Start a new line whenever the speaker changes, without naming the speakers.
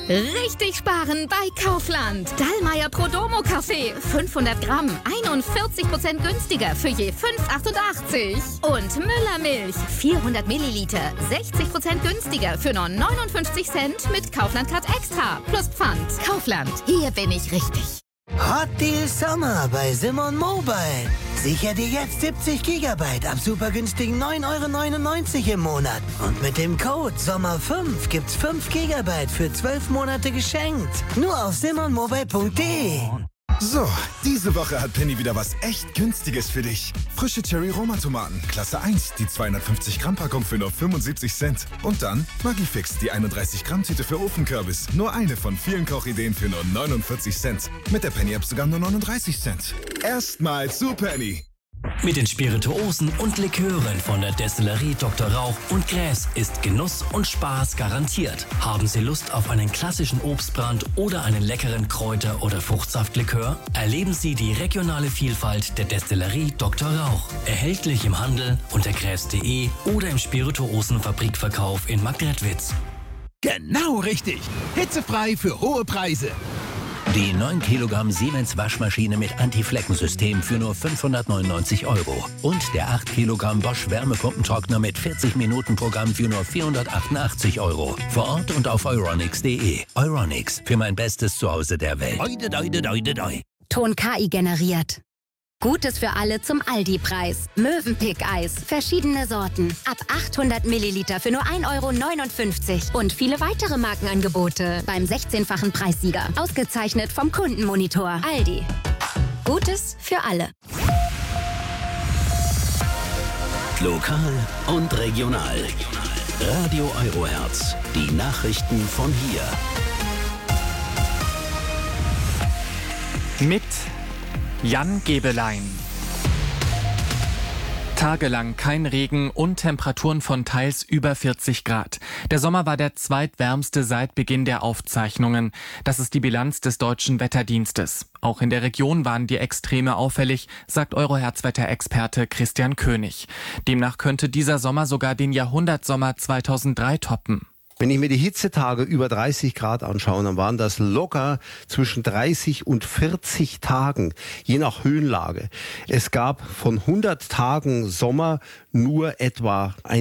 Richtig sparen bei Kaufland. Dallmayr Prodomo Kaffee, 500 Gramm, 41% günstiger für je 5,88. Und Müller Milch, 400 Milliliter, 60% günstiger für nur 59 Cent mit Kaufland Card Extra plus Pfand. Kaufland, hier bin ich richtig.
Hot Deal Sommer bei Simon Mobile. Sicher dir jetzt 70 GB ab super günstigen 9,99 € im Monat. Und mit dem Code SOMMER5 gibt's 5 GB für 12 Monate geschenkt. Nur auf simonmobile.de.
So, diese Woche hat Penny wieder was echt Günstiges für dich. Frische Cherry-Roma-Tomaten, Klasse 1, die 250-Gramm-Packung für nur 75 Cent. Und dann Maggi-Fix, die 31-Gramm-Tüte für Ofenkürbis. Nur eine von vielen Kochideen für nur 49 Cent. Mit der Penny-App sogar nur 39 Cent. Erstmal zu Penny.
Mit den Spirituosen und Likören von der Destillerie Dr. Rauch und Gräs ist Genuss und Spaß garantiert. Haben Sie Lust auf einen klassischen Obstbrand oder einen leckeren Kräuter- oder Fruchtsaftlikör? Erleben Sie die regionale Vielfalt der Destillerie Dr. Rauch. Erhältlich im Handel unter gräs.de oder im Spirituosenfabrikverkauf in Marktredwitz.
Genau richtig. Hitzefrei für hohe Preise.
Die 9 Kilogramm Siemens Waschmaschine mit Anti-Flecken-System für nur 599 €. Und der 8 Kilogramm Bosch Wärmepumpentrockner mit 40-Minuten-Programm für nur 488 €. Vor Ort und auf euronics.de. Euronics, für mein bestes Zuhause der Welt.
Ton KI generiert. Gutes für alle zum Aldi-Preis. Mövenpick-Eis. Verschiedene Sorten. Ab 800 Milliliter für nur 1,59 € Und viele weitere Markenangebote beim 16-fachen Preissieger. Ausgezeichnet vom Kundenmonitor. Aldi. Gutes für alle.
Lokal und regional. Radio Eurohertz. Die Nachrichten von hier.
Mit Jan Gebelein. Tagelang kein Regen und Temperaturen von teils über 40 Grad. Der Sommer war der zweitwärmste seit Beginn der Aufzeichnungen. Das ist die Bilanz des Deutschen Wetterdienstes. Auch in der Region waren die Extreme auffällig, sagt Eurohertz-Wetterexperte Christian König. Demnach könnte dieser Sommer sogar den Jahrhundertsommer 2003 toppen.
Wenn ich mir die Hitzetage über 30 Grad anschaue, dann waren das locker zwischen 30 und 40 Tagen, je nach Höhenlage. Es gab von 100 Tagen Sommer nur etwa